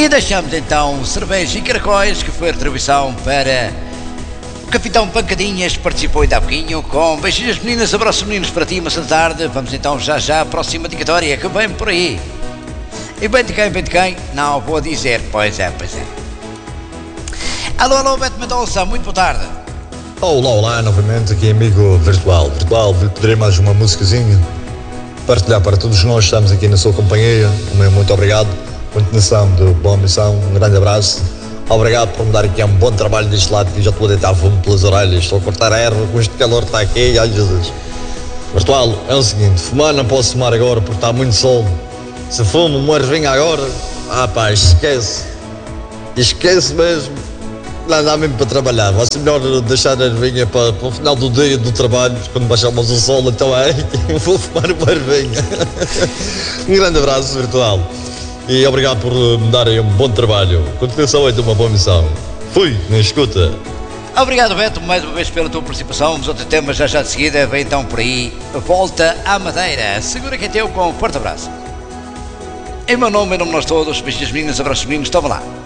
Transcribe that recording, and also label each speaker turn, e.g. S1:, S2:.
S1: E deixamos então cerveja e caracóis, que foi a retribuição para o Capitão Pancadinhas, que participou ainda há pouquinho, com beijinhos meninas, abraços meninos para ti, uma tarde. Vamos então já à próxima dedicatória, que vem por aí. E bem de quem? Não vou dizer, pois é. Alô, Beto Mendonça, muito boa tarde.
S2: Olá, novamente aqui amigo virtual, vou pedir mais uma musicazinha, partilhar para todos nós, estamos aqui na sua companhia, muito obrigado, continuação de boa missão, um grande abraço, obrigado por me dar aqui um bom trabalho deste lado, que já estou a deitar fumo pelas orelhas, estou a cortar a erva com este calor que está aqui, ai Jesus. Virtual, é o seguinte, fumar não posso fumar agora porque está muito sol, se fumo uma ervinha agora, esquece mesmo. Não dá mesmo para trabalhar, vai ser melhor deixar a ervinha para o final do dia do trabalho, quando baixamos o sol, então vou fumar uma ervinha. Um grande abraço virtual e obrigado por me darem um bom trabalho. Continuação é de uma boa missão. Fui, na escuta.
S1: Obrigado, Beto, mais uma vez pela tua participação. Vamos outro tema já de seguida, vem então por aí, volta à Madeira. Segura que é teu com um forte abraço. Em meu nome de nós todos, beijinhos meninos, abraços meninos, toma lá.